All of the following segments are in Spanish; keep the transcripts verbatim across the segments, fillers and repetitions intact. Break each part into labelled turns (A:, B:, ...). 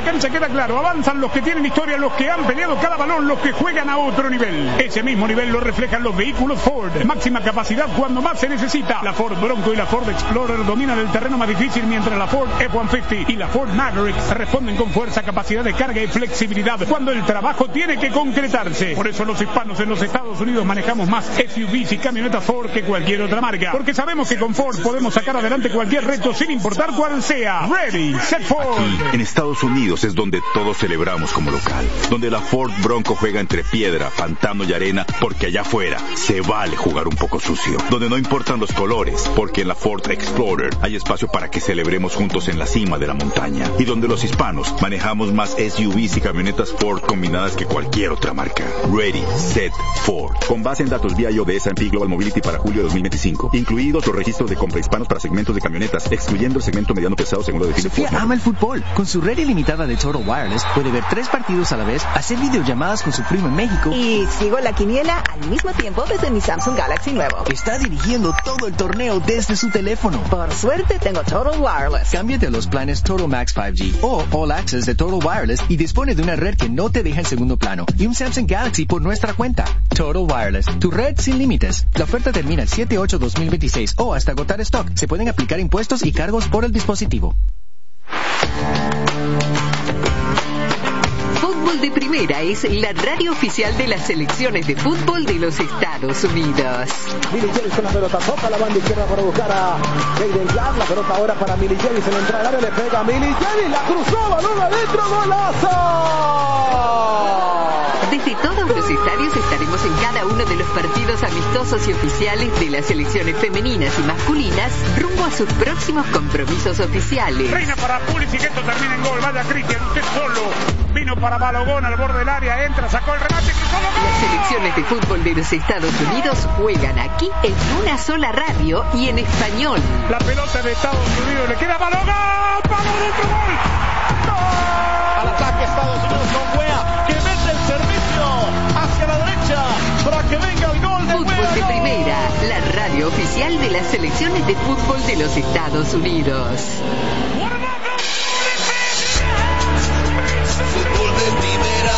A: cancha queda claro, avanzan los que tienen historia, los que han peleado cada balón, los que juegan a otro nivel. Ese mismo nivel lo reflejan los vehículos Ford. Máxima capacidad cuando más se necesita. La Ford Bronco y la Ford Explorer dominan el terreno más difícil, mientras la Ford F ciento cincuenta y la Ford Maverick responden con fuerza, capacidad de carga y flexibilidad cuando el trabajo tiene que concretarse. Por eso los hispanos en los Estados Unidos manejamos más S U Vs y camionetas Ford que cualquier otra marca, porque sabemos que con Ford podemos sacar adelante cualquier reto sin importar cuál sea. Ready, set Ford.
B: Aquí, en Estados Unidos, es donde todos celebramos como local, donde la Ford Bronco juega entre piedra, pantano y arena, porque allá afuera se vale jugar un poco sucio, donde no importan los colores, porque en la Ford Explorer hay espacio para que celebremos juntos en la cima de la montaña, y donde los hispanos manejamos más S U Vs y camionetas Ford combinadas que cualquier otra marca. Ready, set Ford. Con base en datos V I O de S and P Global Mobility para julio de dos mil veinticinco, incluidos los registros de compra hispanos para segmentos de camionetas, excluyendo el segmento mediano pesado según lo define
C: Sofía
B: Ford.
C: ama el fútbol. Con su red ilimitada de Total Wireless puede ver tres partidos a la vez, hacer videollamadas con su primo en México
D: y sigo la quiniela al mismo tiempo desde mi Samsung Galaxy nuevo.
C: Está dirigiendo todo el torneo desde su teléfono.
D: Por suerte tengo Total Wireless.
C: Cámbiate a los planes Total Max cinco G o All Access de Total Wireless y dispone de una red que no te deja en segundo plano y un Samsung Galaxy por nuestra cuenta. Total Wireless, tu red sin límites. La oferta termina el siete ocho dos mil veintiséis o hasta agotar stock. Se pueden aplicar impuestos y cargos por el dispositivo.
E: Fútbol de Primera es la radio oficial de las selecciones de fútbol de los Estados Unidos.
F: Milly Jervis con la pelota, toca la banda izquierda para buscar a Jaden Glass. La pelota ahora para Milly Jervis en la entrada del área, le pega a Milly Jervis, la cruzó, balón adentro, golazo.
E: Desde todos los estadios estaremos en cada uno de los partidos amistosos y oficiales de las selecciones femeninas y masculinas rumbo a sus próximos compromisos oficiales.
A: Reina para Pulisic, que esto termina en gol. Vaya Cristian, usted solo. Vino para Balogón al borde del área, entra, sacó el remate, cruzó el gol.
E: Las selecciones de fútbol de los Estados Unidos juegan aquí en una sola radio y en español.
A: La pelota de Estados Unidos le queda a Balogón. ¡Palo dentro, gol! ¡Gol!
F: Al ataque Estados Unidos con Wea, que mete el servicio hacia la derecha para que venga el gol de
E: Fútbol
F: Wea.
E: de Primera, la radio oficial de las selecciones de fútbol de los Estados Unidos.
G: Fútbol de Primera.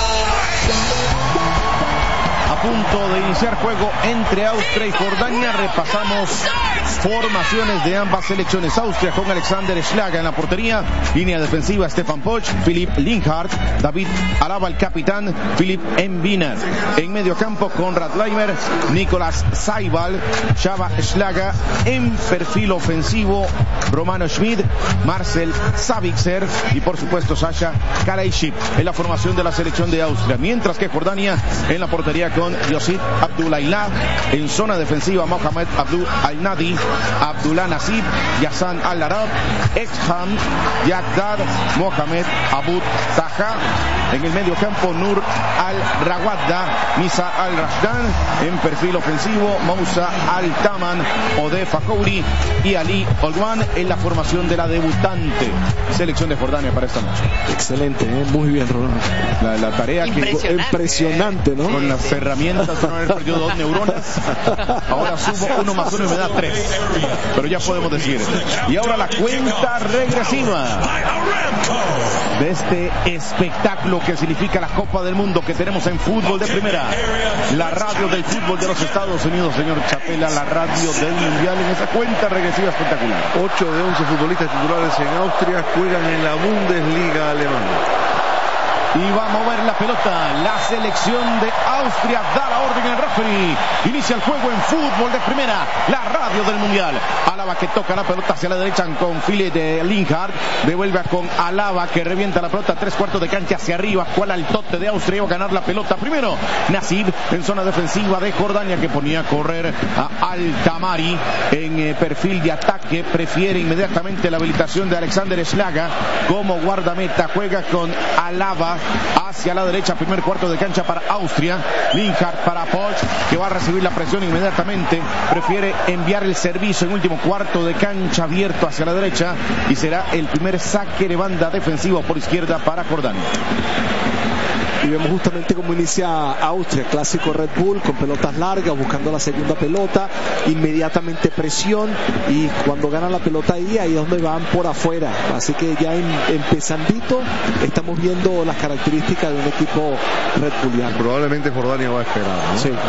H: A punto de iniciar juego entre Austria y Jordania. Repasamos formaciones de ambas selecciones. Austria con Alexander Schlager en la portería. Línea defensiva Stefan Poch, Philipp Linhardt, David Alaba el capitán, Philipp Mbiner. En medio campo Konrad Leimer, Nicolas Saibal, Chava Schlager. En perfil ofensivo Romano Schmid, Marcel Sabitzer y por supuesto Sasha Karaishik en la formación de la selección de Austria. Mientras que Jordania en la portería con Yosit Abdulaylah. En zona defensiva Mohamed Abdul Al-Nadi, Abdullah Nasib, Yassan Al-Arab, Exham, Yagdad, Mohamed Abud Taha. En el medio campo Nur Al-Rawadda, Misa Al-Rashdan. En perfil ofensivo Moussa Al-Taman, Odeh Fakouri y Ali Olwan en la formación de la debutante selección de Jordania para esta noche.
I: Excelente, ¿eh? Muy bien, Rolando.
H: La, la tarea que
D: Impresionante,
I: impresionante, ¿no?
H: con las herramientas para no haber perdido dos neuronas. Ahora sumo uno más uno y me da tres. Pero ya podemos decir. Y ahora la cuenta regresiva de este espectáculo que significa la Copa del Mundo que tenemos en Fútbol de Primera. La radio del fútbol de los Estados Unidos, señor Chapela, la radio del Mundial en esa cuenta regresiva espectacular.
I: ocho de once futbolistas titulares en Austria juegan en la Bundesliga alemana.
H: Y va a mover la pelota la selección de Austria, da la orden el referee. Inicia el juego en Fútbol de Primera, la radio del Mundial. Alaba que toca la pelota hacia la derecha con Philipp de Linhardt, devuelve con Alaba que revienta la pelota tres cuartos de cancha hacia arriba. Cual al tote de Austria, iba a ganar la pelota primero Nasib en zona defensiva de Jordania, que ponía a correr a Al-Tamari en eh, perfil de ataque. Prefiere inmediatamente la habilitación de Alexander Schlager como guardameta. Juega con Alaba hacia la derecha, primer cuarto de cancha para Austria. Linhardt para Poch, que va a recibir la presión inmediatamente. Prefiere enviar el servicio en último cuarto de cancha abierto hacia la derecha y será el primer saque de banda defensivo por izquierda para Jordania.
F: Y vemos justamente cómo inicia Austria, clásico Red Bull, con pelotas largas, buscando la segunda pelota, inmediatamente presión, y cuando ganan la pelota ahí, ahí es donde van por afuera. Así que ya en, empezandito estamos viendo las características de un equipo Red Bulliano.
I: Probablemente Jordania va a esperar, ¿no?
F: Sí.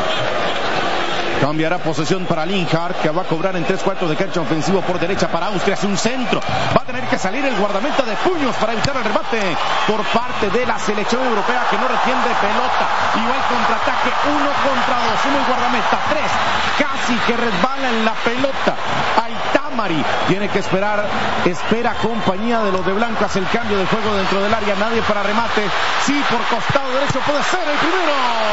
H: Cambiará posesión para Linhart, que va a cobrar en tres cuartos de cancha, ofensivo por derecha para Austria. Hace un centro, va a tener que salir el guardameta de puños para evitar el remate por parte de la selección europea, que no retiene pelota, y va el contraataque uno contra dos. Uno el guardameta, tres, casi que resbala en la pelota. Altamari tiene que esperar, espera compañía de los de blanco, hace el cambio de juego dentro del área, nadie para remate. Sí, por costado derecho puede ser el primero,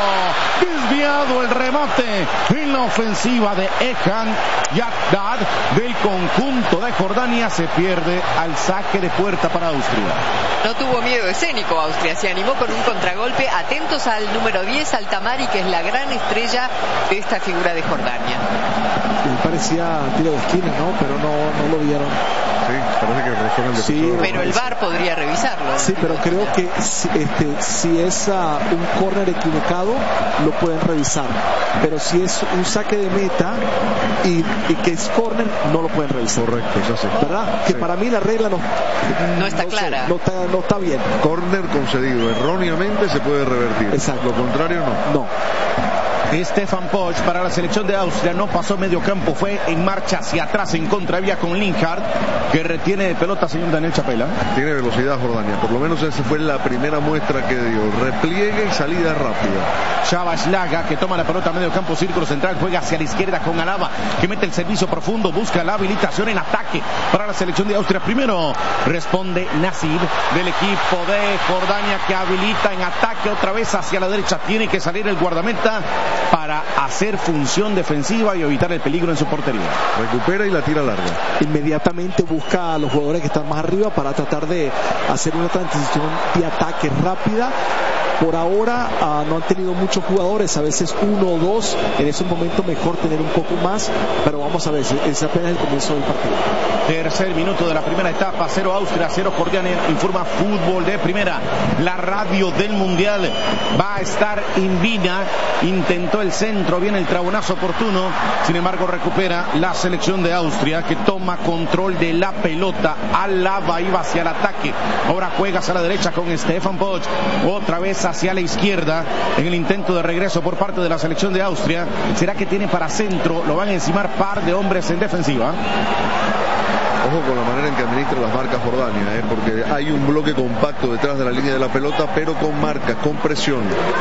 H: desviado el remate en la ofensiva de Ehan Yakdad del conjunto de Jordania. Se pierde al saque de puerta para Austria.
E: No tuvo miedo escénico Austria, se animó con un contragolpe. Atentos al número diez, Altamari, que es la gran estrella de esta figura de Jordania.
F: Me parecía tiro de esquina, ¿no? Pero no, no lo vieron.
I: Sí, parece que rozó en el
F: Sí,
I: defensor.
E: Pero el V A R podría revisarlo.
F: Sí, pero creo que si, este, si es uh, un córner equivocado, lo pueden revisar. Pero si es un saque de meta y, y que es córner, no lo pueden revisar.
I: Correcto, es así.
F: ¿Verdad? Que
I: Sí.
F: para mí la regla no,
E: No está
F: no sé,
E: clara.
F: no, está, no está bien.
I: Corner concedido erróneamente se puede revertir.
F: Exacto.
I: Lo contrario no.
F: No.
H: Stefan Posch para la selección de Austria no pasó medio campo, fue en marcha hacia atrás en contravía con Linhart, que retiene de pelota, señor Daniel Chapela.
I: Tiene velocidad Jordania, por lo menos esa fue la primera muestra que dio. Repliegue y salida rápida.
H: Chava Schlaga, que toma la pelota a medio campo, círculo central, juega hacia la izquierda con Alaba, que mete el servicio profundo, busca la habilitación en ataque para la selección de Austria. Primero responde Nasib del equipo de Jordania, que habilita en ataque otra vez hacia la derecha. Tiene que salir el guardameta para hacer función defensiva y evitar el peligro en su portería.
I: Recupera y la tira larga.
F: Inmediatamente busca a los jugadores que están más arriba para tratar de hacer una transición de ataque rápida. Por ahora uh, no han tenido muchos jugadores, a veces uno o dos. En ese momento mejor tener un poco más, pero vamos a ver, es apenas el comienzo del partido.
H: Tercer minuto de la primera etapa, cero Austria, cero Jordania, informa Fútbol de Primera. La radio del Mundial va a estar en Vina, intentó el centro, viene el trabonazo oportuno, sin embargo recupera la selección de Austria, que toma control de la pelota. Alaba iba hacia el ataque, ahora juega hacia la derecha con Stefan Posch, otra vez hacia la izquierda en el intento de regreso por parte de la selección de Austria. ¿Será que tiene para centro? Lo van a encimar par de hombres en defensiva.
I: Ojo con la manera en que administra las marcas Jordania, ¿eh? Porque hay un bloque compacto detrás de la línea de la pelota, pero con marcas, con presión.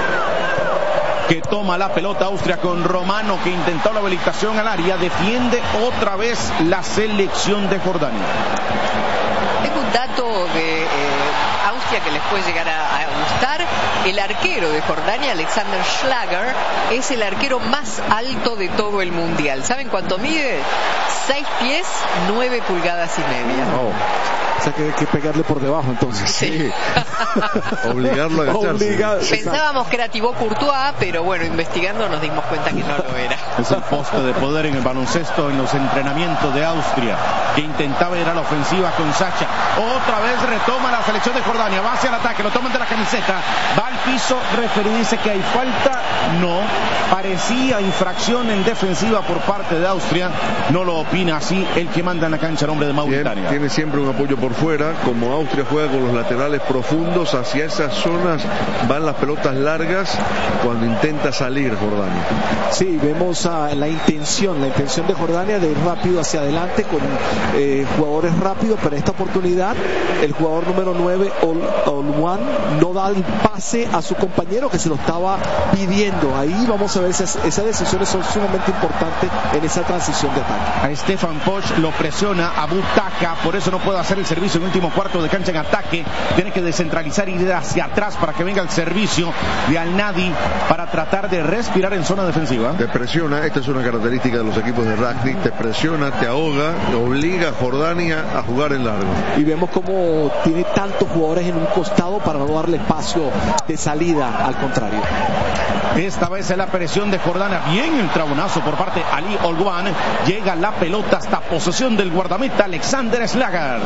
H: Que toma la pelota Austria con Romano, que intentó la habilitación al área, defiende otra vez la selección de Jordania.
E: Tengo un dato de eh, Austria que les puede llegar a, a gustar. El arquero de Jordania, Alexander Schlager, es el arquero más alto de todo el mundial. ¿Saben cuánto mide? seis pies, nueve pulgadas y media.
F: Oh. O sea que hay que pegarle por debajo entonces.
E: Sí.
I: Obligarlo a agacharse.
F: Obligado.
E: Pensábamos que era Thibaut Courtois, pero bueno, investigando nos dimos cuenta que no lo era.
H: Es el poste de poder en el baloncesto en los entrenamientos de Austria, que intentaba ir a la ofensiva con Sacha. Otra vez retoma la selección de Jordania, va hacia el ataque, lo toman de la camiseta, va al piso, referee dice que hay falta. No, parecía infracción en defensiva por parte de Austria, no lo opina así el que manda en la cancha, el hombre de Mauritania.
I: Bien, tiene siempre un apoyo por fuera, como Austria juega con los laterales profundos, hacia esas zonas van las pelotas largas cuando intenta salir Jordania.
F: Sí, vemos uh, la intención, la intención de Jordania de ir rápido hacia adelante con eh, jugadores rápidos, pero en esta oportunidad el jugador número nueve, Olwan, no da el pase a su compañero que se lo estaba pidiendo. Ahí vamos a ver, esas, esas decisiones son sumamente importantes en esa transición de ataque.
H: A Stefan Posch lo presiona a Butaca, por eso no puede hacer el servicio en último cuarto de cancha en ataque. Tiene que descentralizar y ir hacia atrás para que venga el servicio de Al-Nadi para tratar de respirar en zona defensiva.
I: Te presiona, esta es una característica de los equipos de rugby, te presiona, te ahoga, obliga a Jordania a jugar en largo.
F: Y vemos cómo tiene tantos jugadores en un costado para no darle espacio de salida, al contrario.
H: Esta vez es la presión de Jordania, bien el trabonazo por parte de Ali Olwan, llega la pelota hasta posesión del guardameta Alexander Schlager.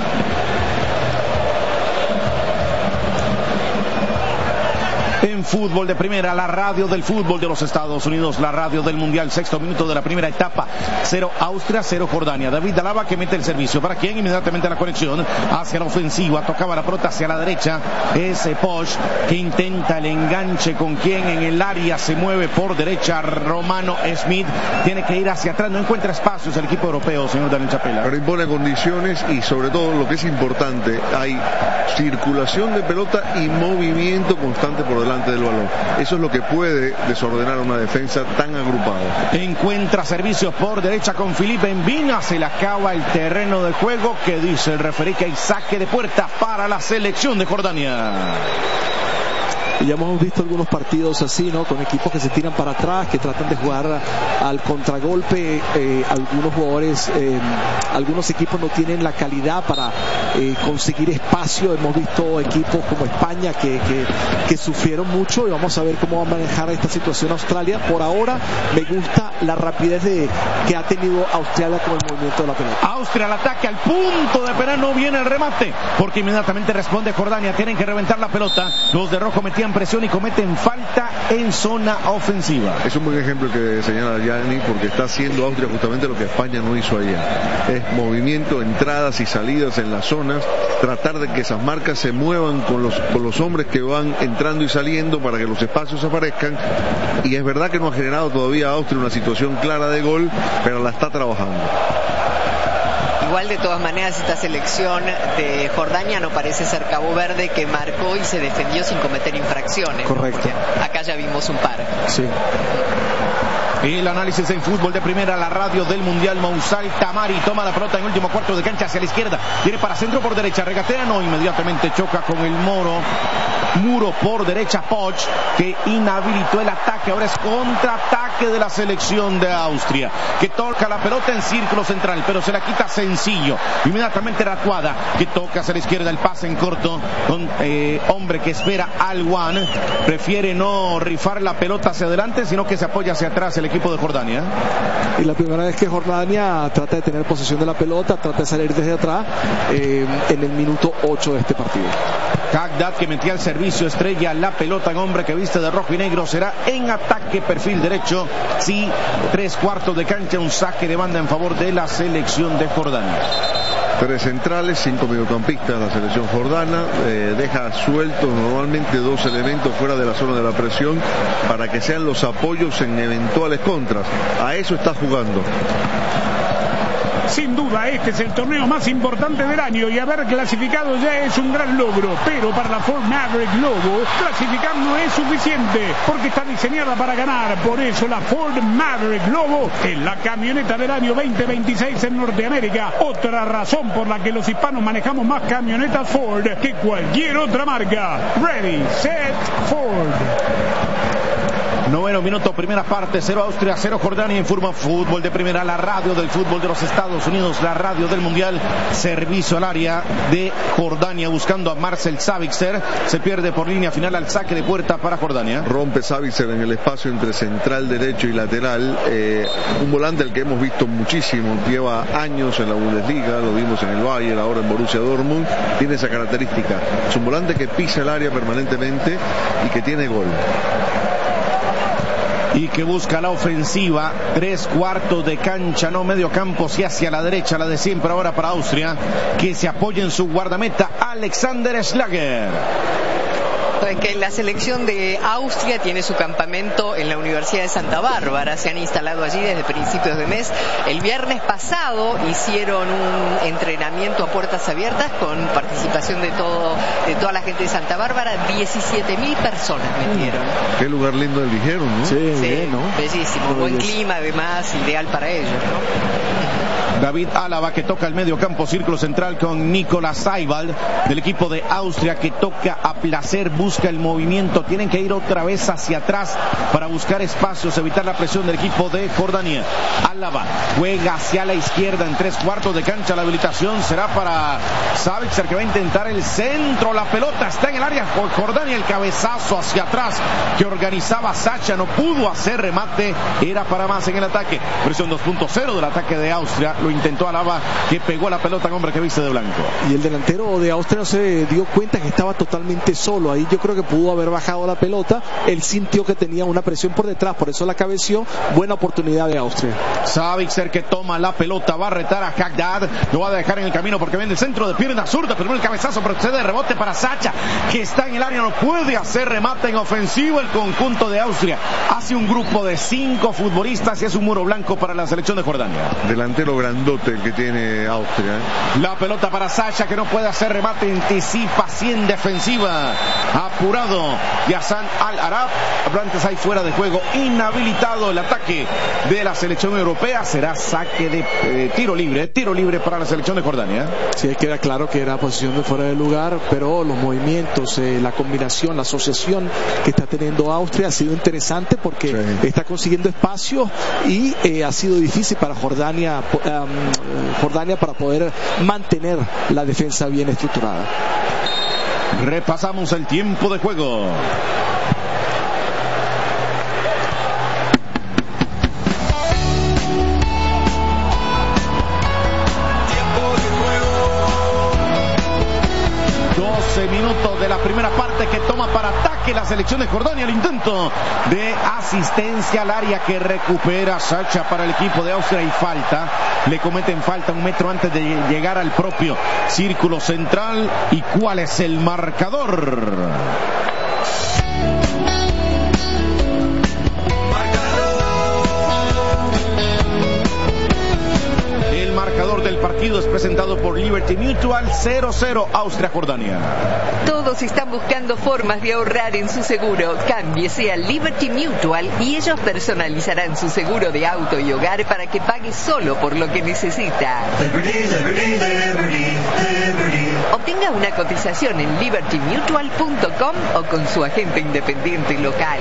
H: en Fútbol de Primera, la radio del fútbol de los Estados Unidos, la radio del Mundial. Sexto minuto de la primera etapa. Cero Austria, cero Jordania. David Alaba que mete el servicio. ¿Para quién? Inmediatamente la conexión hacia la ofensiva. Tocaba la pelota hacia la derecha. Ese Posch que intenta el enganche con quien en el área se mueve por derecha. Romano Smith tiene que ir hacia atrás. No encuentra espacios el equipo europeo, señor Daniel Chapela.
I: Pero impone condiciones y sobre todo lo que es importante, hay circulación de pelota y movimiento constante por delante del balón. Eso es lo que puede desordenar una defensa tan agrupada.
H: Encuentra servicios por derecha con Felipe Envina. Se le acaba el terreno de juego, que dice el referí que hay saque de puerta para la selección de Jordania.
F: Y ya hemos visto algunos partidos así, ¿no? Con equipos que se tiran para atrás, que tratan de jugar al contragolpe. Eh, algunos jugadores, eh, algunos equipos no tienen la calidad para eh, conseguir espacio. Hemos visto equipos como España que, que, que sufrieron mucho, y vamos a ver cómo va a manejar esta situación Australia. Por ahora me gusta la rapidez de, que ha tenido Australia con el movimiento de la pelota.
H: Austria al ataque, al punto de penal, no viene el remate, porque inmediatamente responde Jordania. Tienen que reventar la pelota. Los de rojo metían presión y cometen falta en zona ofensiva.
I: Es un buen ejemplo que señala Gianni, porque está haciendo Austria justamente lo que España no hizo allá. Es movimiento, entradas y salidas en las zonas, tratar de que esas marcas se muevan con los, con los hombres que van entrando y saliendo para que los espacios aparezcan. Y es verdad que no ha generado todavía Austria una situación clara de gol, pero la está trabajando.
E: Igual, de todas maneras, esta selección de Jordania no parece ser Cabo Verde, que marcó y se defendió sin cometer infracciones.
F: Correcto.
E: Porque acá ya vimos un par.
F: Sí.
H: El análisis en Fútbol de Primera, la radio del Mundial. Mousal Tamari toma la pelota en el último cuarto de cancha hacia la izquierda. Tiene para centro por derecha. Regatea, no, inmediatamente choca con el moro. Muro por derecha, Posch, que inhabilitó el ataque. Ahora es contraataque de la selección de Austria, que toca la pelota en círculo central, pero se la quita sencillo. Inmediatamente Ratuada, que toca hacia la izquierda, el pase en corto con eh, hombre que espera al One. Prefiere no rifar la pelota hacia adelante, sino que se apoya hacia atrás el equipo de Jordania.
F: Y la primera vez que Jordania trata de tener posesión de la pelota, trata de salir desde atrás, eh, en el minuto ocho de este partido.
H: Cagdad, que metía el servicio, estrella la pelota en hombre que viste de rojo y negro. Será en ataque, perfil derecho. Sí, tres cuartos de cancha, un saque de banda en favor de la selección de Jordania.
I: Tres centrales, cinco mediocampistas la selección jordana. Eh, deja sueltos normalmente dos elementos fuera de la zona de la presión para que sean los apoyos en eventuales contras. A eso está jugando.
A: Sin duda, este es el torneo más importante del año, y haber clasificado ya es un gran logro. Pero para la Ford Maverick Lobo, clasificar no es suficiente, porque está diseñada para ganar. Por eso la Ford Maverick Lobo es la camioneta del año veinte veintiséis en Norteamérica. Otra razón por la que los hispanos manejamos más camionetas Ford que cualquier otra marca. Ready, set, Ford.
H: Noveno minuto, primera parte, cero Austria, cero Jordania. Informa Fútbol de Primera, la radio del fútbol de los Estados Unidos, la radio del Mundial. Servicio al área de Jordania, buscando a Marcel Savitzer. Se pierde por línea final, al saque de puerta para Jordania.
I: Rompe Savitzer en el espacio entre central derecho y lateral. Eh, un volante al que hemos visto muchísimo, lleva años en la Bundesliga, lo vimos en el Bayern, ahora en Borussia Dortmund. Tiene esa característica. Es un volante que pisa el área permanentemente y que tiene gol.
H: Y que busca la ofensiva, tres cuartos de cancha, no medio campo, sí hacia la derecha, la de siempre ahora para Austria, que se apoya en su guardameta, Alexander Schlager.
E: Que la selección de Austria tiene su campamento en la Universidad de Santa Bárbara. Se han instalado allí desde principios de mes. El viernes pasado hicieron un entrenamiento a puertas abiertas con participación de todo de toda la gente de Santa Bárbara. diecisiete mil personas metieron.
I: Qué lugar lindo eligieron, ¿no?
F: Sí,
E: Sí,
F: bien, ¿no?
E: bellísimo. Buen clima, además, ideal para ellos, ¿no?
H: David Alaba, que toca el medio campo, círculo central con Nicolás Seibald del equipo de Austria, que toca a placer, busca el movimiento. Tienen que ir otra vez hacia atrás para buscar espacios, evitar la presión del equipo de Jordania. Alaba juega hacia la izquierda en tres cuartos de cancha. La habilitación será para Savitzer, que va a intentar el centro. La pelota está en el área Jordania, el cabezazo hacia atrás que organizaba Sacha, no pudo hacer remate, era para más en el ataque. Versión dos punto cero del ataque de Austria. Lo intentó Alaba, que pegó la pelota en hombre que viste de blanco.
F: Y el delantero de Austria se dio cuenta que estaba totalmente solo. Ahí yo yo creo que pudo haber bajado la pelota. Él sintió que tenía una presión por detrás, por eso la cabeció. Buena oportunidad de Austria.
H: Sabitzer que toma la pelota, va a retar a Haddad, lo va a dejar en el camino porque viene el centro de pierna zurda, pero el cabezazo procede de rebote para Sacha, que está en el área, no puede hacer remate en ofensivo. El conjunto de Austria hace un grupo de cinco futbolistas y es un muro blanco para la selección de Jordania.
I: Delantero grandote el que tiene Austria, ¿eh?
H: La pelota para Sacha, que no puede hacer remate, anticipa cien defensiva, apurado Yassan Al-Arab. Antes hay fuera de juego, inhabilitado el ataque de la selección europea. Será saque de eh, tiro libre, tiro libre para la selección de Jordania.
F: Sí, queda claro que era posición de fuera de lugar, pero los movimientos, eh, la combinación, la asociación que está teniendo Austria ha sido interesante porque sí. está consiguiendo espacio y eh, ha sido difícil para Jordania, um, Jordania para poder mantener la defensa bien estructurada.
H: Repasamos el tiempo de juego. Minutos de la primera parte que toma para ataque la selección de Jordania. El intento de asistencia al área que recupera Sacha para el equipo de Austria y falta. Le cometen falta un metro antes de llegar al propio círculo central. ¿Y cuál es el marcador? Marcador del partido es presentado por Liberty Mutual. Cero cero Austria-Jordania.
E: Todos están buscando formas de ahorrar en su seguro. Cámbiese a Liberty Mutual y ellos personalizarán su seguro de auto y hogar para que pague solo por lo que necesita. Liberty, Liberty, Liberty, Liberty. Obtenga una cotización en liberty mutual punto com o con su agente independiente local.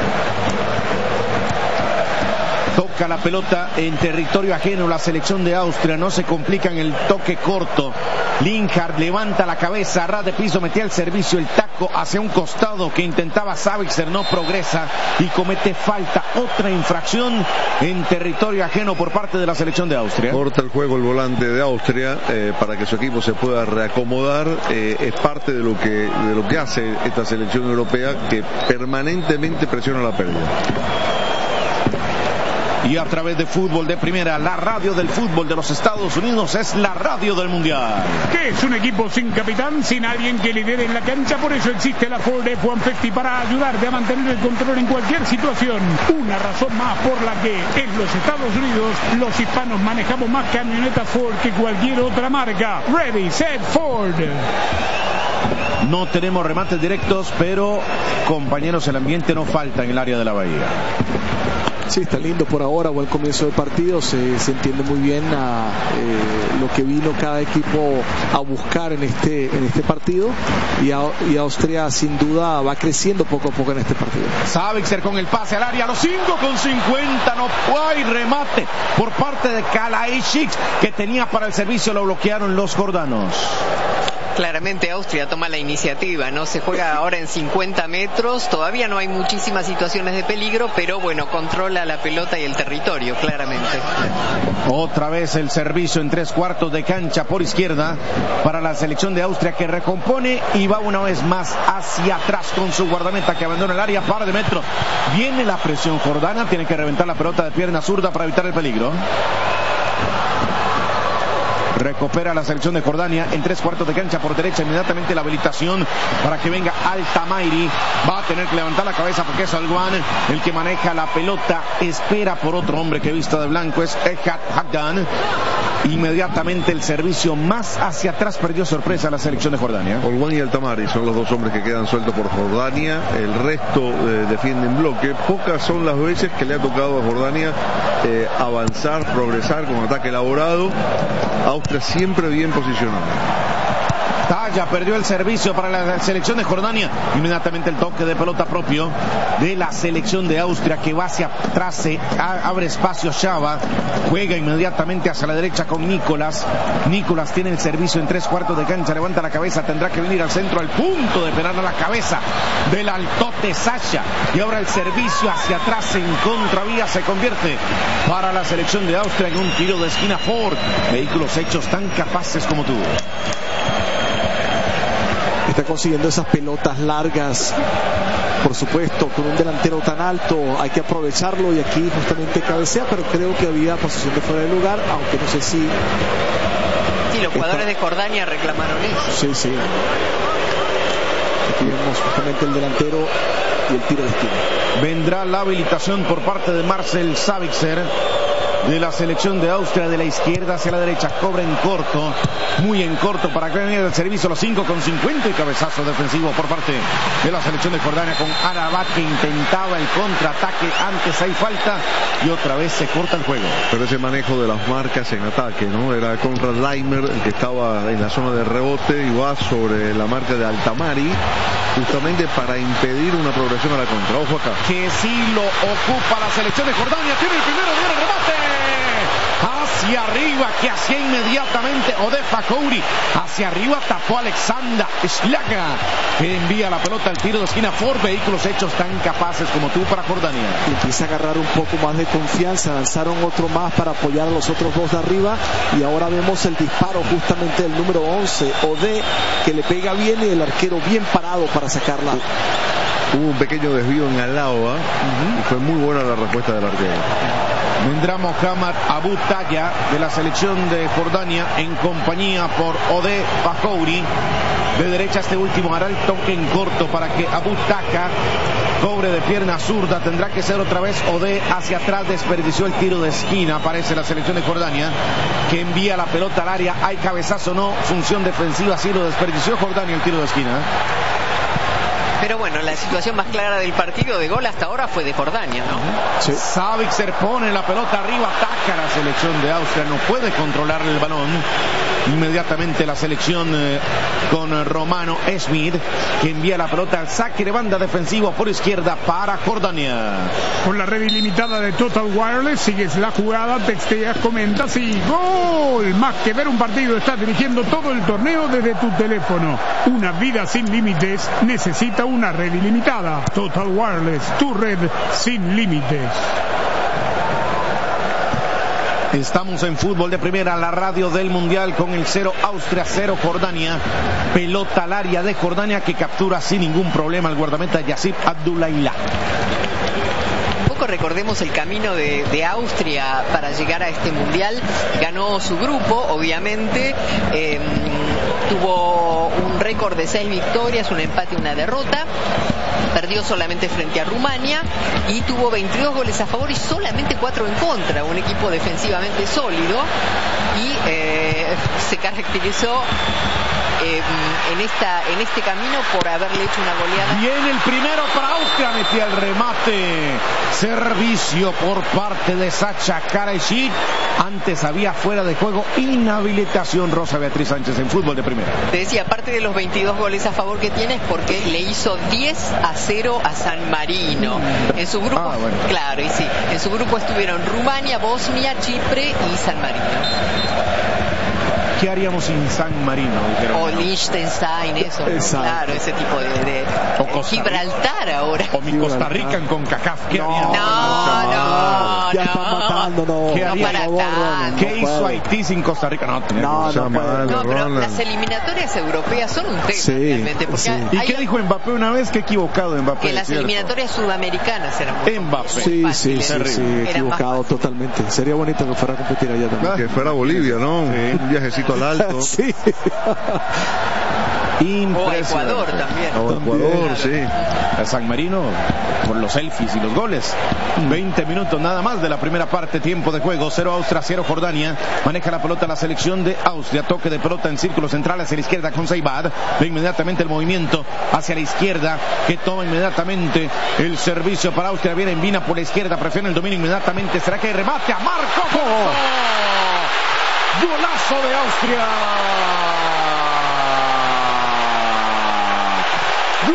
H: Toca la pelota en territorio ajeno la selección de Austria, no se complica en el toque corto. Linhard levanta la cabeza, a ras de piso, metía el servicio, el taco hacia un costado que intentaba Sabitzer, no progresa y comete falta. Otra infracción en territorio ajeno por parte de la selección de Austria.
I: Corta el juego el volante de Austria eh, para que su equipo se pueda reacomodar. Eh, es parte de lo que de lo que hace esta selección europea, que permanentemente presiona la pérdida.
H: Y a través de Fútbol de Primera, la radio del fútbol de los Estados Unidos es la radio del Mundial.
A: ¿Qué es un equipo sin capitán, sin alguien que lidere en la cancha? Por eso existe la Ford F uno cincuenta para ayudarte a mantener el control en cualquier situación. Una razón más por la que en los Estados Unidos los hispanos manejamos más camionetas Ford que cualquier otra marca. Ready, set, Ford.
H: No tenemos remates directos, pero compañeros, el ambiente no falta en el área de la Bahía.
F: Sí, está lindo por ahora, buen comienzo del partido, se, se entiende muy bien a, eh, lo que vino cada equipo a buscar en este en este partido y, a, y Austria sin duda va creciendo poco a poco en este partido.
H: Sabitzer con el pase al área, los cinco con cincuenta, no hay remate por parte de Kalajdzic que tenía para el servicio, lo bloquearon los jordanos.
E: Claramente Austria toma la iniciativa, ¿no? Se juega ahora en cincuenta metros, todavía no hay muchísimas situaciones de peligro, pero bueno, controla la pelota y el territorio, claramente.
H: Otra vez el servicio en tres cuartos de cancha por izquierda para la selección de Austria, que recompone y va una vez más hacia atrás con su guardameta que abandona el área, par de metros. Viene la presión jordana, tiene que reventar la pelota de pierna zurda para evitar el peligro. Recupera la selección de Jordania en tres cuartos de cancha por derecha, inmediatamente la habilitación para que venga Al-Tamairi. Va a tener que levantar la cabeza porque es Alwan el que maneja la pelota, espera por otro hombre que vista de blanco, es Ehad Haddad. Inmediatamente el servicio más hacia atrás, perdió sorpresa la selección de Jordania.
I: Alwan y Al-Tamairi son los dos hombres que quedan sueltos por Jordania, el resto eh, defiende en bloque. Pocas son las veces que le ha tocado a Jordania eh, avanzar, progresar con ataque elaborado. Austria siempre bien posicionado.
H: Talla perdió el servicio para la selección de Jordania. Inmediatamente el toque de pelota propio de la selección de Austria, que va hacia atrás, se abre espacio Shaba, juega inmediatamente hacia la derecha con Nicolás. Nicolás tiene el servicio en tres cuartos de cancha, levanta la cabeza, tendrá que venir al centro, al punto de pegar a la cabeza del altote Sacha, y ahora el servicio hacia atrás en contravía se convierte para la selección de Austria en un tiro de esquina. Ford, vehículos hechos tan capaces como tú.
F: está consiguiendo esas pelotas largas. Por supuesto, con un delantero tan alto hay que aprovecharlo, y aquí justamente cabecea, pero creo que había posición de fuera de lugar, aunque no sé si...
E: Sí, los jugadores
F: está...
E: de Jordania reclamaron eso.
F: Sí, sí. Aquí vemos justamente el delantero y el tiro de esquina.
H: Vendrá la habilitación por parte de Marcel Sabitzer de la selección de Austria, de la izquierda hacia la derecha, cobra en corto, muy en corto para que venga del servicio, los cinco con cincuenta, y cabezazo defensivo por parte de la selección de Jordania con Arabat, que intentaba el contraataque, antes hay falta y otra vez se corta el juego.
I: Pero ese manejo de las marcas en ataque, ¿no? Era Konrad Laimer el que estaba en la zona de rebote y va sobre la marca de Altamari, justamente para impedir una progresión a la contra. Ojo acá.
H: Que sí lo ocupa la selección de Jordania, tiene el primero, viene el remate hacia arriba, que hacía inmediatamente Odeh Fakouri, hacia arriba tapó Alexander Schlager, que envía la pelota al tiro de esquina. Ford, vehículos hechos tan capaces como tú para Jordania.
F: Y empieza a agarrar un poco más de confianza, lanzaron otro más para apoyar a los otros dos de arriba, y ahora vemos el disparo justamente del número once, Odeh, que le pega bien, y el arquero bien parado para sacarla.
I: Hubo un pequeño desvío en Alaoa, uh-huh, y fue muy buena la respuesta del arquero.
H: Vendrá Mohamed Abu Taya de la selección de Jordania en compañía por Odeh Fakouri. De derecha este último hará el toque en corto para que Abu Taka cobre de pierna zurda. Tendrá que ser otra vez Odeh hacia atrás, desperdició el tiro de esquina. Aparece la selección de Jordania, que envía la pelota al área. Hay cabezazo, no, función defensiva, sí lo desperdició Jordania el tiro de esquina.
E: Pero bueno, la situación más clara del partido de gol hasta ahora fue de Jordania, ¿no?
H: Sí. Sabitzer pone la pelota arriba, ataca la selección de Austria, no puede controlar el balón. Inmediatamente la selección eh, con Romano Smith, que envía la pelota al saque de banda defensivo por izquierda para Jordania.
A: Con la red ilimitada de Total Wireless sigues la jugada, texteas, comentas y ¡gol! Más que ver un partido, estás dirigiendo todo el torneo desde tu teléfono. Una vida sin límites necesita una red ilimitada. Total Wireless, tu red sin límites.
H: Estamos en Fútbol de Primera, la radio del Mundial, con el cero Austria, cero Jordania. Pelota al área de Jordania, que captura sin ningún problema el guardameta Yassir Abdullaila.
E: Recordemos el camino de, de Austria para llegar a este mundial. Ganó su grupo, obviamente, eh, tuvo un récord de seis victorias, un empate y una derrota. Perdió solamente frente a Rumania y tuvo veintidós goles a favor y solamente cuatro en contra. Un equipo defensivamente sólido, y eh, se caracterizó eh, en, esta, en este camino por haberle hecho una goleada.
H: Viene el primero para Austria, metía el remate. Servicio por parte de Sacha Karajcic. Antes había fuera de juego, inhabilitación. Rosa Beatriz Sánchez en Fútbol de Primera.
E: Te decía, aparte de los veintidós goles a favor que tiene, es porque le hizo diez a cero a San Marino. En su grupo, ah, bueno. claro, y sí, en su grupo estuvieron Rumania, Bosnia, Chipre y San Marino.
H: ¿Qué haríamos sin San Marino?
E: O Liechtenstein, eso, ¿no? Claro, ese tipo de... de
H: o
E: Gibraltar ahora.
H: O mi Costa Rica en CONCACAF. ¿Qué
E: no,
H: haríamos?
E: No, no,
F: ya
E: no.
F: están matando, no.
H: ¿Qué,
E: no
H: haría?
E: para tanto.
H: ¿Qué hizo no Haití sin Costa Rica? No,
F: no, no,
I: no,
E: no, pero las eliminatorias europeas son un tema, sí, realmente. Porque
F: sí.
H: ¿Y qué dijo Mbappé una vez? Que equivocado Mbappé.
E: Que las
H: ¿cierto?
E: eliminatorias sudamericanas eran muy
H: Mbappé.
F: Sí, sí, sí, sí, equivocado totalmente. Sería bonito que fuera a competir allá también.
I: Que fuera Bolivia, ¿no? Sí. Un viajecito al alto.
F: Sí.
E: O Ecuador también.
I: O Ecuador, claro. Sí.
H: A San Marino, por los selfies y los goles. veinte minutos nada más de la primera parte, tiempo de juego. cero Austria, cero Jordania. Maneja la pelota la selección de Austria. Toque de pelota en círculo central hacia la izquierda con Seibad. Ve inmediatamente el movimiento hacia la izquierda, que toma inmediatamente el servicio para Austria. Viene en Vina por la izquierda, prefiere el dominio inmediatamente. ¿Será que remate a Marco? ¡Oh! ¡Golazo de Austria! ¡Gol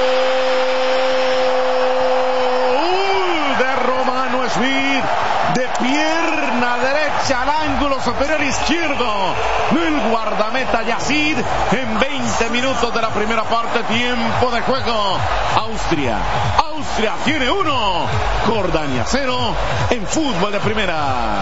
H: de Romano Smith! De pierna derecha al ángulo superior izquierdo. El guardameta Yassir en veinte minutos de la primera parte, tiempo de juego. Austria. Austria tiene uno. Jordania cero en Fútbol de Primera.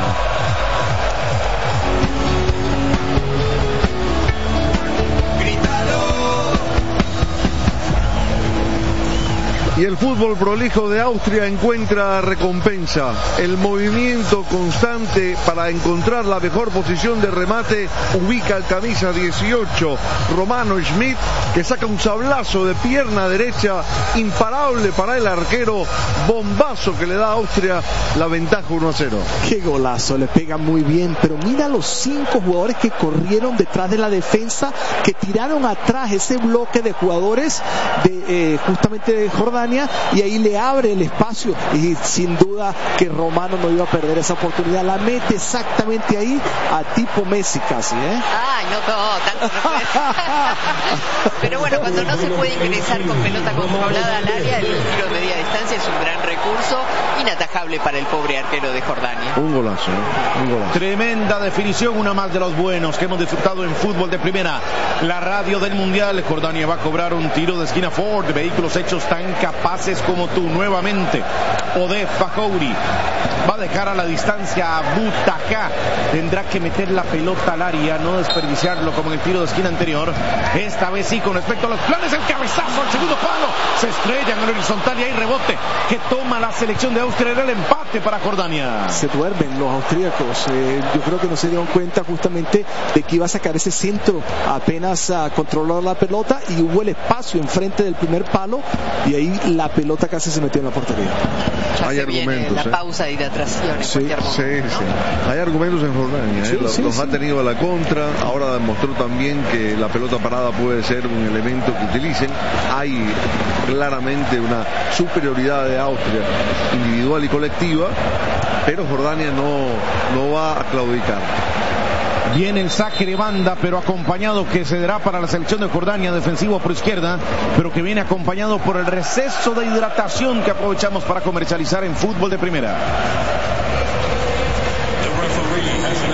I: Y el fútbol prolijo de Austria encuentra recompensa. El movimiento constante para encontrar la mejor posición de remate ubica al camisa dieciocho, Romano Schmidt, que saca un sablazo de pierna derecha imparable para el arquero. Bombazo que le da a Austria la ventaja uno a cero.
F: Qué golazo, le pega muy bien, pero mira los cinco jugadores que corrieron detrás de la defensa, que tiraron atrás ese bloque de jugadores de eh, justamente de Jordania, y ahí le abre el espacio, y sin duda que Romano no iba a perder esa oportunidad, la mete exactamente ahí a tipo Messi casi, ¿eh?
E: Ay, no, no, tanto. Pero bueno, cuando no se puede ingresar con pelota controlada al área, el tiro de media distancia es un gran recurso, inatajable para el pobre arquero de Jordania.
I: Un golazo, ¿eh? Un golazo.
H: Tremenda definición, una más de los buenos que hemos disfrutado en fútbol de primera. La radio del mundial. Jordania va a cobrar un tiro de esquina Ford, vehículos hechos tan capaces como tú. Nuevamente Odef Fajouri va a dejar a la distancia a Butaca. Tendrá que meter la pelota al área, no desperdiciarlo como en el tiro de esquina anterior. Esta vez sí, con respecto a los planes, el cabezazo al segundo palo, se estrella en el horizontal y hay rebote que toma la selección de Austria. Era el empate para Jordania.
F: Se duermen los austríacos. Eh, yo creo que no se dieron cuenta justamente de que iba a sacar ese centro apenas a controlar la pelota, y hubo el espacio enfrente del primer palo, y ahí la pelota casi se metió en la portería.
E: Ya
I: Hay
E: se
I: argumentos,
E: viene la
I: ¿eh?
E: pausa de hidratación en
F: Sí,
E: cualquier momento,
I: Sí,
E: ¿no?
I: sí. Hay argumentos en Jordania, ¿eh?
F: Sí,
I: los,
F: sí,
I: los
F: sí.
I: ha tenido a la contra. Ahora demostró también que la pelota parada puede ser un elemento que utilicen. Hay claramente una superioridad de Austria individual y colectiva, pero Jordania no, no va a claudicar.
H: Viene el saque de banda, pero acompañado, que se dará para la selección de Jordania, defensivo por izquierda, pero que viene acompañado por el receso de hidratación que aprovechamos para comercializar en fútbol de primera.